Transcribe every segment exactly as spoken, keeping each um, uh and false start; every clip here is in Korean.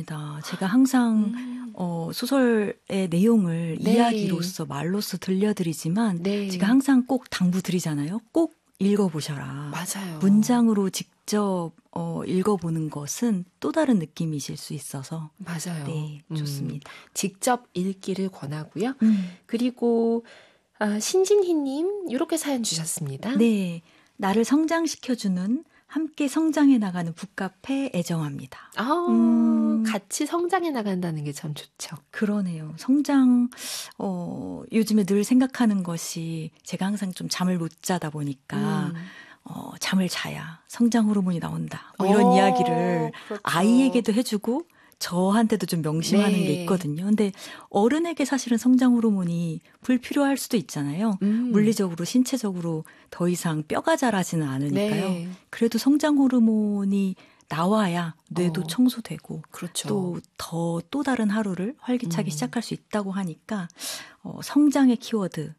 맞습니다. 제가 항상 음. 어, 소설의 내용을 네. 이야기로서 말로써 들려드리지만 네. 제가 항상 꼭 당부드리잖아요. 꼭 읽어보셔라. 맞아요. 문장으로 직접 어, 읽어보는 것은 또 다른 느낌이실 수 있어서 맞아요. 네, 좋습니다. 음, 직접 읽기를 권하고요. 음. 그리고 아, 신진희님 이렇게 사연 주셨습니다. 네, 나를 성장시켜주는 함께 성장해 나가는 북카페 애정합니다. 아, 음. 같이 성장해 나간다는 게 참 좋죠. 그러네요. 성장, 어, 요즘에 늘 생각하는 것이 제가 항상 좀 잠을 못 자다 보니까 음. 어, 잠을 자야 성장 호르몬이 나온다. 뭐 이런 어, 이야기를 그렇죠. 아이에게도 해주고 저한테도 좀 명심하는 네. 게 있거든요. 근데 어른에게 사실은 성장 호르몬이 불필요할 수도 있잖아요. 음. 물리적으로, 신체적으로 더 이상 뼈가 자라지는 않으니까요. 네. 그래도 성장 호르몬이 나와야 뇌도 어. 청소되고 그렇죠. 또 더 또 다른 하루를 활기차게 음. 시작할 수 있다고 하니까 어, 성장의 키워드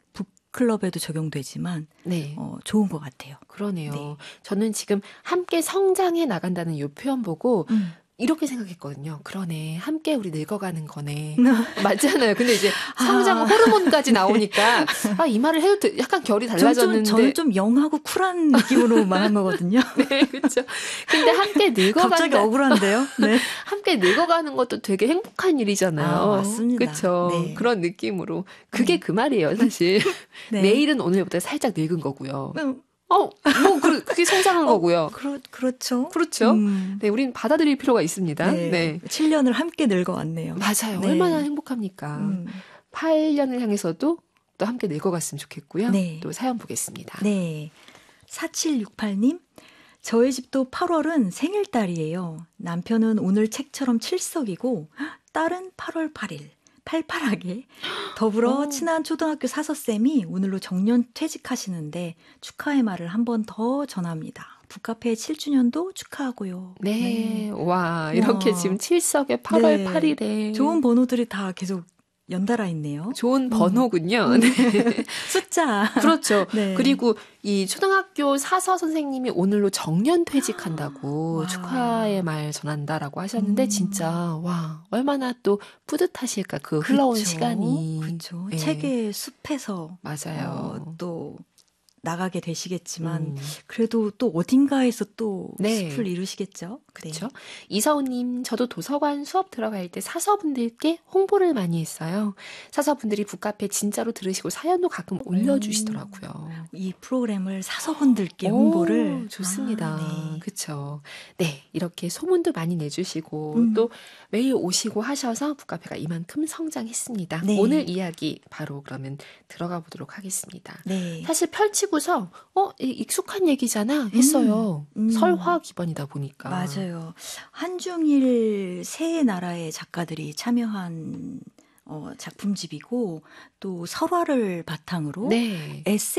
북클럽에도 적용되지만 네. 어, 좋은 것 같아요. 그러네요. 네. 저는 지금 함께 성장해 나간다는 이 표현 보고 음. 이렇게 생각했거든요. 그러네. 함께 우리 늙어가는 거네. 맞잖아요. 근데 이제 성장 아. 호르몬까지 나오니까 아, 이 말을 해도 돼. 약간 결이 저는 달라졌는데. 좀, 저는 좀 영하고 쿨한 느낌으로 말한 거거든요. 네, 그렇죠. 근데 함께 늙어간다. 갑자기 억울한데요. 네. 함께 늙어가는 것도 되게 행복한 일이잖아요. 아, 맞습니다. 그렇죠. 네. 그런 느낌으로. 그게 네. 그 말이에요, 사실. 네. 내일은 오늘보다 살짝 늙은 거고요. 음, 어, 뭐, 그, 그게 성장한 어, 거고요. 그렇, 그렇죠. 그렇죠. 음. 네, 우린 받아들일 필요가 있습니다. 네. 네. 칠 년을 함께 늙어왔네요. 맞아요. 네. 얼마나 행복합니까. 음. 팔 년을 향해서도 또 함께 늙어갔으면 좋겠고요. 네. 또 사연 보겠습니다. 네. 사칠육팔 님. 저희 집도 팔월은 생일달이에요. 남편은 오늘 책처럼 칠석이고 딸은 팔월 팔일. 팔팔하게. 더불어 오. 친한 초등학교 사서쌤이 오늘로 정년 퇴직하시는데 축하의 말을 한 번 더 전합니다. 북카페 칠 주년도 축하하고요. 네. 네. 와, 이렇게 와. 지금 칠석에 팔월 네. 팔일에. 좋은 번호들이 다 계속 연달아 있네요. 좋은 번호군요. 음. 네. 숫자. 그렇죠. 네. 그리고 이 초등학교 사서 선생님이 오늘로 정년 퇴직한다고 와. 축하의 말 전한다라고 하셨는데 음. 진짜 와 얼마나 또 뿌듯하실까 그 흘러온 그쵸. 시간이. 그렇죠. 네. 책의 숲에서 맞아요. 어, 또 나가게 되시겠지만 음. 그래도 또 어딘가에서 또 네. 숲을 이루시겠죠. 그렇죠. 이서우님, 저도 도서관 수업 들어갈 때 사서분들께 홍보를 많이 했어요. 사서분들이 북카페 진짜로 들으시고 사연도 가끔 올려주시더라고요. 이 프로그램을 사서분들께 오, 홍보를 좋습니다. 아, 네. 그렇죠. 네, 이렇게 소문도 많이 내주시고 음. 또 매일 오시고 하셔서 북카페가 이만큼 성장했습니다. 네. 오늘 이야기 바로 그러면 들어가 보도록 하겠습니다. 네. 사실 펼치고서 어 이 익숙한 얘기잖아 했어요. 음, 음. 설화 기반이다 보니까. 맞아요. 한중일 세 나라의 작가들이 참여한 어, 작품집이고 또 설화를 바탕으로 네.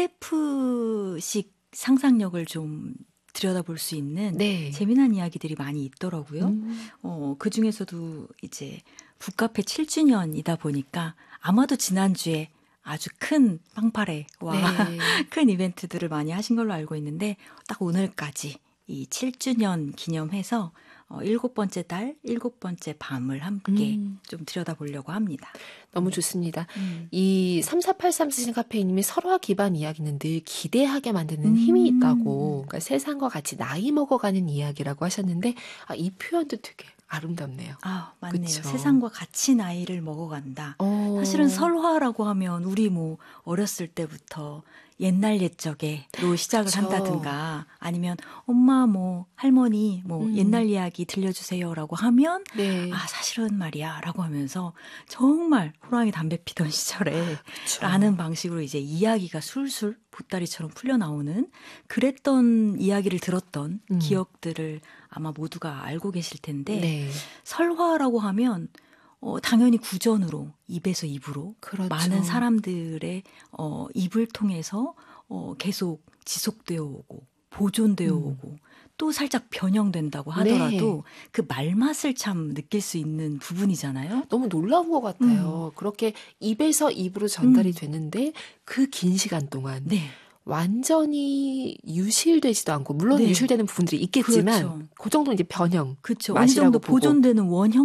에스에프식 상상력을 좀 들여다볼 수 있는 네. 재미난 이야기들이 많이 있더라고요. 음. 어, 그 중에서도 이제 북카페 칠 주년이다 보니까 아마도 지난주에 아주 큰 빵파레와 네. 큰 이벤트들을 많이 하신 걸로 알고 있는데 딱 오늘까지 이 칠 주년 기념해서 어, 일곱 번째 달, 일곱 번째 밤을 함께 음. 좀 들여다보려고 합니다. 너무 좋습니다. 음. 이 삼사팔삼 쓰신 카페이님이 설화 기반 이야기는 늘 기대하게 만드는 음. 힘이 있다고. 그러니까 세상과 같이 나이 먹어가는 이야기라고 하셨는데 아, 이 표현도 되게 아름답네요. 아, 맞네요. 그쵸. 세상과 같이 나이를 먹어간다. 어. 사실은 설화라고 하면 우리 뭐 어렸을 때부터 옛날 옛적에로 시작을 그쵸. 한다든가 아니면 엄마 뭐 할머니 뭐 음. 옛날 이야기 들려주세요라고 하면 네. 아 사실은 말이야 라고 하면서 정말 호랑이 담배 피던 시절에 그쵸. 라는 방식으로 이제 이야기가 술술 보따리처럼 풀려나오는 그랬던 이야기를 들었던 음. 기억들을 아마 모두가 알고 계실 텐데 네. 설화라고 하면 어, 당연히 구전으로 입에서 입으로 그렇죠. 많은 사람들의 어, 입을 통해서 어, 계속 지속되어 오고 보존되어 음. 오고 또 살짝 변형된다고 하더라도 네. 그 말맛을 참 느낄 수 있는 부분이잖아요. 너무 놀라운 것 같아요. 음. 그렇게 입에서 입으로 전달이 음. 되는데 그 긴 시간 동안 네. 완전히 유실되지도 않고 물론 네. 유실되는 부분들이 있겠지만 그렇죠. 그 정도는 이제 변형 그렇죠. 어느 정도 보고. 보존되는 원형